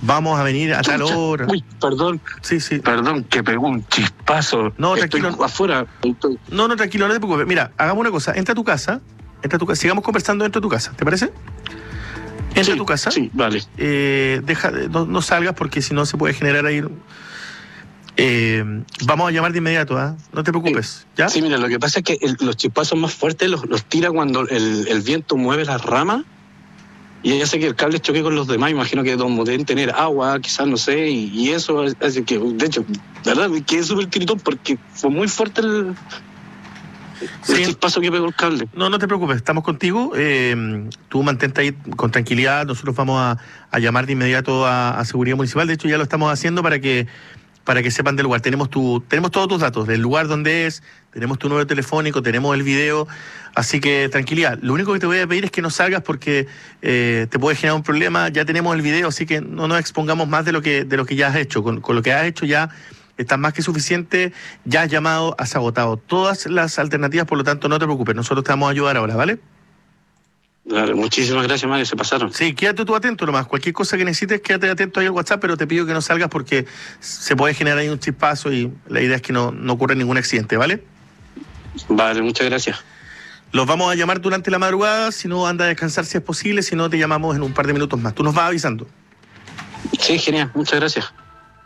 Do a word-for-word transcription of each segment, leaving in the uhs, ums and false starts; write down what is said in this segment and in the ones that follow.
vamos a venir a tal hora. Uy, perdón. Sí, sí. Perdón, que pegó un chispazo. No, Estoy tranquilo. afuera. Estoy... No, no, tranquilo, no te preocupes. Mira, hagamos una cosa. Entra a tu casa. Entra a tu casa. Sigamos conversando dentro de tu casa. ¿Te parece? Entra sí, a tu casa. Sí, vale. Eh, deja, no, no salgas porque si no se puede generar ahí... Eh, vamos a llamar de inmediato, ¿eh? No te preocupes, ¿ya? Sí, mira, lo que pasa es que el, los chispazos más fuertes los, los tira cuando el, el viento mueve las ramas y hace que el cable choque con los demás. Imagino que deben tener agua, quizás, no sé, y, y eso hace que, de hecho, la verdad, me quedé súper gritón porque fue muy fuerte el, el sí. chispazo que pegó el cable. No, no te preocupes, estamos contigo. Eh, tú mantente ahí con tranquilidad. Nosotros vamos a, a llamar de inmediato a, a Seguridad Municipal. De hecho, ya lo estamos haciendo para que para que sepan del lugar. Tenemos tu, tenemos todos tus datos, del lugar donde es, tenemos tu número telefónico, tenemos el video, así que tranquilidad. Lo único que te voy a pedir es que no salgas porque eh, te puede generar un problema. Ya tenemos el video, así que no nos expongamos más de lo que, de lo que ya has hecho. Con, con lo que has hecho ya está más que suficiente, ya has llamado, has agotado todas las alternativas, por lo tanto no te preocupes, nosotros te vamos a ayudar ahora, ¿vale? Claro, muchísimas gracias, Mario, se pasaron. Sí, quédate tú atento nomás, cualquier cosa que necesites, quédate atento ahí al WhatsApp, pero te pido que no salgas porque se puede generar ahí un chispazo y la idea es que no, no ocurra ningún accidente, ¿vale? Vale, muchas gracias. Los vamos a llamar durante la madrugada, si no anda a descansar si es posible, si no te llamamos en un par de minutos más. Tú nos vas avisando. Sí, genial, muchas gracias.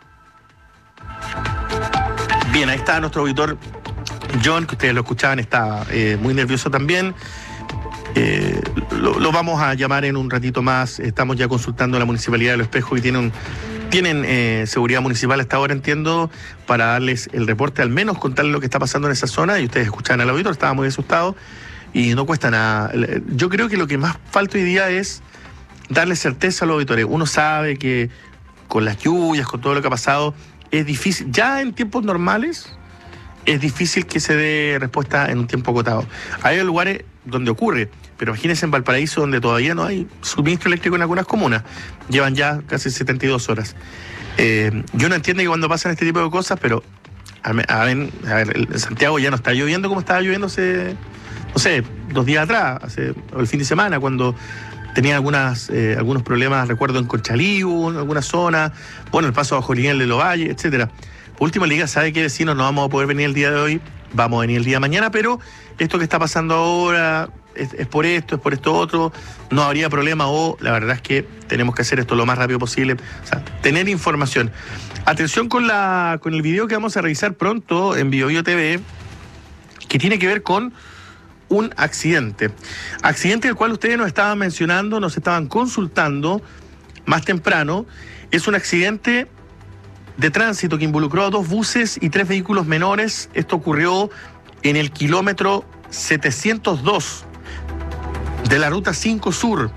Bien, ahí está nuestro auditor John, que ustedes lo escuchaban, está eh, muy nervioso también. Eh, lo, lo vamos a llamar en un ratito más. Estamos ya consultando a la Municipalidad de Los Espejos y tienen, tienen eh, seguridad municipal hasta ahora, entiendo, para darles el reporte, al menos contarles lo que está pasando en esa zona. Y ustedes escuchaban al auditor, estaba muy asustado y no cuesta nada. Yo creo que lo que más falta hoy día es darle certeza a los auditores. Uno sabe que con las lluvias, con todo lo que ha pasado, es difícil. Ya en tiempos normales es difícil que se dé respuesta en un tiempo acotado. Hay lugares donde ocurre, pero imagínense en Valparaíso, donde todavía no hay suministro eléctrico en algunas comunas. Llevan ya casi setenta y dos horas. Eh, yo no entiendo que cuando pasan este tipo de cosas, pero a ver, a ver, en Santiago ya no está lloviendo como estaba lloviendo hace, no sé, dos días atrás, hace el fin de semana, cuando tenía algunas, eh, algunos problemas, recuerdo, en Conchalí, en alguna zona, bueno, el paso bajo el nivel de Lovalle, etcétera. Por último, la liga sabe que vecinos no vamos a poder venir el día de hoy, vamos a venir el día de mañana, pero esto que está pasando ahora es, es por esto, es por esto otro, no habría problema, o la verdad es que tenemos que hacer esto lo más rápido posible, o sea, tener información. Atención con la con el video que vamos a revisar pronto en BioBio T V, que tiene que ver con un accidente. Accidente del cual ustedes nos estaban mencionando, nos estaban consultando más temprano. Es un accidente de tránsito que involucró a dos buses y tres vehículos menores. Esto ocurrió en el kilómetro setecientos dos de la ruta cinco Sur,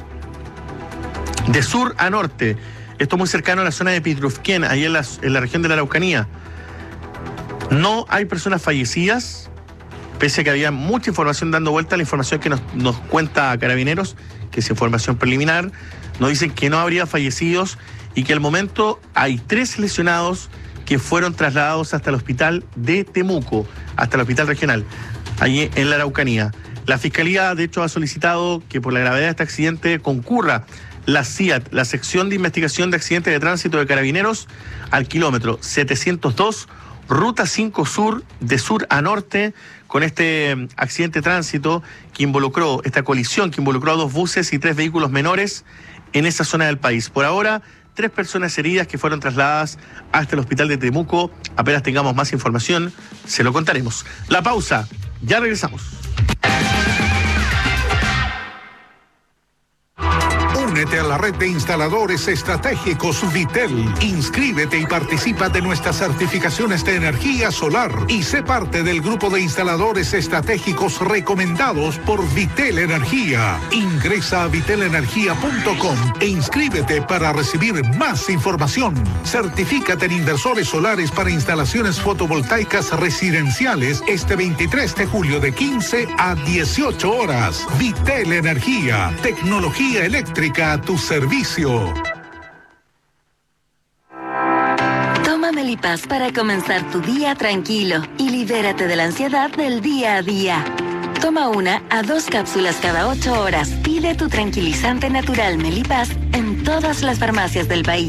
de sur a norte. Esto muy cercano a la zona de Pitrufquén, ahí en la, en la región de la Araucanía. No hay personas fallecidas, pese a que había mucha información dando vuelta. La información que nos, nos cuenta Carabineros, que es información preliminar, nos dicen que no habría fallecidos y que al momento hay tres lesionados que fueron trasladados hasta el hospital de Temuco, hasta el hospital regional, allí en la Araucanía. La Fiscalía, de hecho, ha solicitado que por la gravedad de este accidente concurra la C I A T, la Sección de Investigación de Accidentes de Tránsito de Carabineros, al kilómetro setecientos dos, ruta cinco Sur, de sur a norte, con este accidente de tránsito que involucró, esta colisión que involucró a dos buses y tres vehículos menores en esa zona del país. Por ahora, tres personas heridas que fueron trasladadas hasta el hospital de Temuco. Apenas tengamos más información, se lo contaremos. La pausa, ya regresamos. Únete a la red de instaladores estratégicos Vitel. Inscríbete y participa de nuestras certificaciones de energía solar y sé parte del grupo de instaladores estratégicos recomendados por Vitel Energía. Ingresa a vitel energía punto com e inscríbete para recibir más información. Certifícate en inversores solares para instalaciones fotovoltaicas residenciales este veintitrés de julio de quince a dieciocho horas. Vitel Energía, tecnología eléctrica a tu servicio. Toma Melipaz para comenzar tu día tranquilo y libérate de la ansiedad del día a día. Toma una a dos cápsulas cada ocho horas. Pide tu tranquilizante natural Melipaz en todas las farmacias del país.